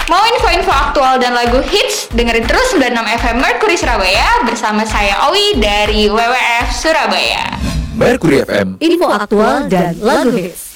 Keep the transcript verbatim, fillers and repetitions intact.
Mau info-info aktual dan lagu hits? Dengerin terus sembilan puluh enam F M Mercury Surabaya bersama saya Owi dari W W F Surabaya. Mercury F M, info aktual dan lagu hits.